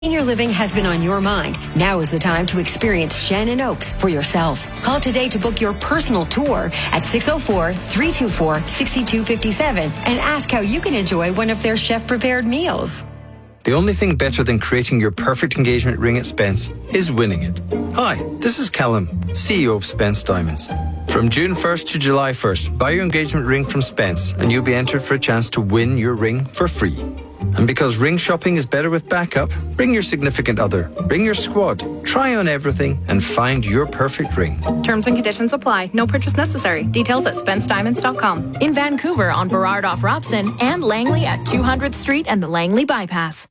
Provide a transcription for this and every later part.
Senior living has been on your mind. Now is the time to experience Shannon Oaks for yourself. Call today to book your personal tour at 604-324-6257 and ask how you can enjoy one of their chef-prepared meals. The only thing better than creating your perfect engagement ring at Spence is winning it. Hi, this is Callum, CEO of Spence Diamonds. From June 1st to July 1st, buy your engagement ring from Spence and you'll be entered for a chance to win your ring for free. And because ring shopping is better with backup, bring your significant other, bring your squad, try on everything and find your perfect ring. Terms and conditions apply. No purchase necessary. Details at SpenceDiamonds.com. In Vancouver on Burrard off Robson and Langley at 200th Street and the Langley Bypass.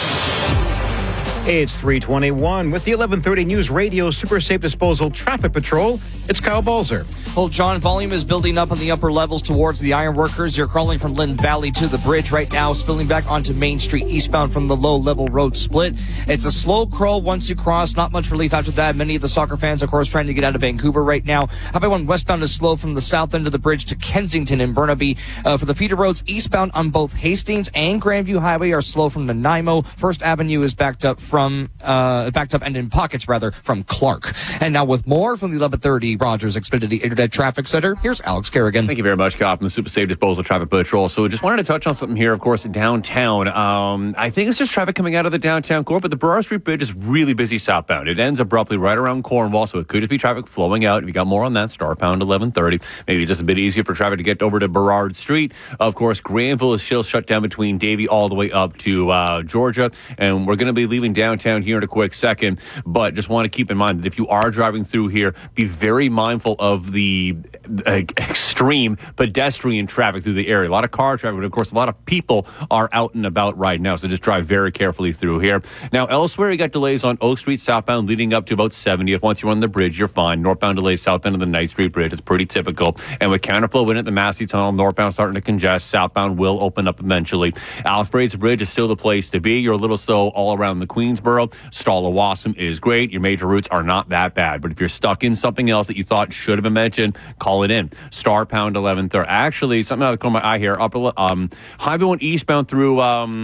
It's 3:21 with the 11:30 News Radio Super Safe Disposal Traffic Patrol. It's Kyle Balzer. Well, John, volume is building up in the upper levels towards the ironworkers. You're crawling from Lynn Valley to the bridge right now, spilling back onto Main Street eastbound from the low-level road split. It's a slow crawl once you cross. Not much relief after that. Many of the soccer fans, of course, trying to get out of Vancouver right now. Highway 1 westbound is slow from the south end of the bridge to Kensington and Burnaby. For the feeder roads eastbound on both Hastings and Grandview Highway are slow from Nanaimo. First Avenue is backed up and in pockets, from Clark. And now with more from the 11:30 Rogers Xfinity Internet Traffic Center, here's Alex Kerrigan. Thank you very much, Cop, from the Super Safe Disposal Traffic Patrol. So just wanted to touch on something here, of course, in downtown. I think it's just traffic coming out of the downtown core, but the Burrard Street Bridge is really busy southbound. It ends abruptly right around Cornwall, so it could just be traffic flowing out. If you got more on that, star pound 1130. Maybe just a bit easier for traffic to get over to Burrard Street. Of course, Granville is still shut down between Davie all the way up to Georgia, and we're going to be leaving downtown here in a quick second, but just want to keep in mind that if you are driving through here, be very mindful of the extreme pedestrian traffic through the area. A lot of car traffic, but of course a lot of people are out and about right now, so just drive very carefully through here. Now elsewhere, you got delays on Oak Street southbound leading up to about 70th. Once you're on the bridge, you're fine. Northbound delays southbound of the Knight Street Bridge. It's pretty typical. And with counterflow in at the Massey Tunnel, northbound starting to congest. Southbound will open up eventually. Alfred's Bridge is still the place to be. You're a little slow all around the Queensboro. Stall-o-Wassum is great. Your major routes are not that bad. But if you're stuck in something else that you thought should have been mentioned, call it in. Star pound 1130. Actually, something out of the corner of my eye here. Highway 1 eastbound through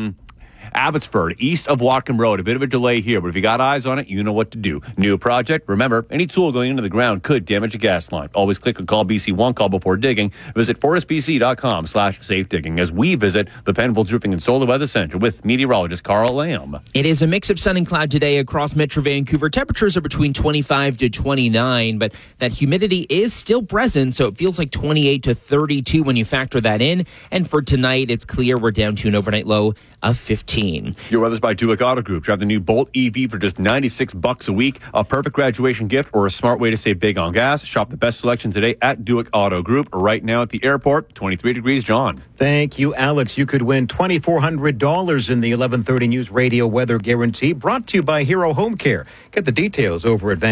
Abbotsford, east of Watcom Road. A bit of a delay here, but if you got eyes on it, you know what to do. New project. Remember, any tool going into the ground could damage a gas line. Always click or call BC One Call before digging. Visit FortisBC.com/safe digging as we visit the Penfolds Roofing and Solar Weather Center with meteorologist Carl Lamb. It is a mix of sun and cloud today across Metro Vancouver. Temperatures are between 25 to 29, but that humidity is still present, so it feels like 28 to 32 when you factor that in. And for tonight, it's clear we're down to an overnight low of 15. Your weather's by Duick Auto Group. Drive the new Bolt EV for just $96 a week. A perfect graduation gift or a smart way to save big on gas. Shop the best selection today at Duick Auto Group. Right now at the airport, 23 degrees, John. Thank you, Alex. You could win $2,400 in the 1130 News Radio Weather Guarantee, brought to you by Hero Home Care. Get the details over at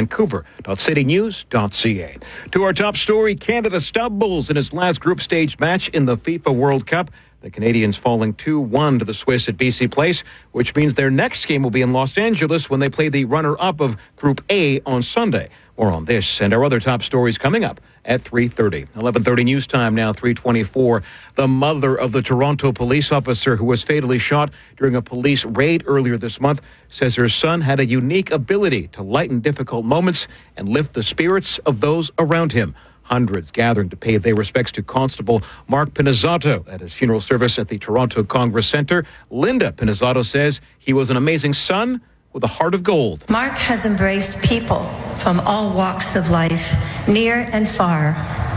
vancouver.citynews.ca. To our top story, Canada stumbles in its last group stage match in the FIFA World Cup. The Canadians falling 2-1 to the Swiss at BC Place, which means their next game will be in Los Angeles when they play the runner-up of Group A on Sunday. More on this and our other top stories coming up at 3:30. 11:30 news time now, 3:24. The mother of the Toronto police officer who was fatally shot during a police raid earlier this month says her son had a unique ability to lighten difficult moments and lift the spirits of those around him. Hundreds gathering to pay their respects to Constable Mark Pinizzato at his funeral service at the Toronto Congress Centre. Linda Pinizzato says he was an amazing son with a heart of gold. Mark has embraced people from all walks of life, near and far.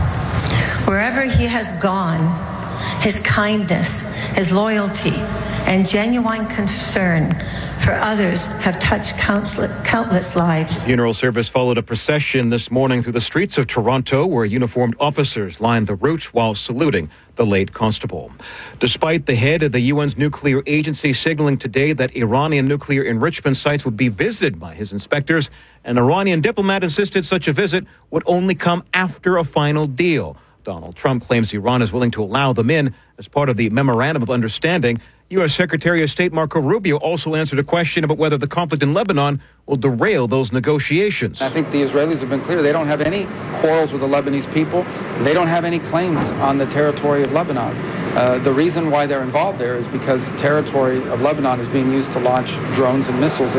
Wherever he has gone, his kindness, his loyalty, and genuine concern for others have touched countless lives. The funeral service followed a procession this morning through the streets of Toronto where uniformed officers lined the route while saluting the late constable. Despite the head of the UN's nuclear agency signaling today that Iranian nuclear enrichment sites would be visited by his inspectors, an Iranian diplomat insisted such a visit would only come after a final deal. Donald Trump claims Iran is willing to allow them in as part of the Memorandum of Understanding. U.S. Secretary of State Marco Rubio also answered a question about whether the conflict in Lebanon will derail those negotiations. I think the Israelis have been clear. They don't have any quarrels with the Lebanese people. They don't have any claims on the territory of Lebanon. The reason why they're involved there is because territory of Lebanon is being used to launch drones and missiles